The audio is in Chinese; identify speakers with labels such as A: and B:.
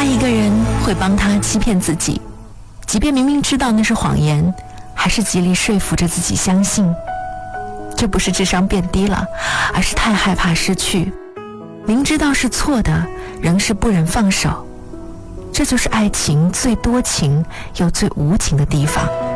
A: 爱一个人会帮他欺骗自己，即便明明知道那是谎言，还是极力说服着自己相信。这不是智商变低了，而是太害怕失去，明知道是错的，仍是不忍放手。这就是爱情最多情又最无情的地方。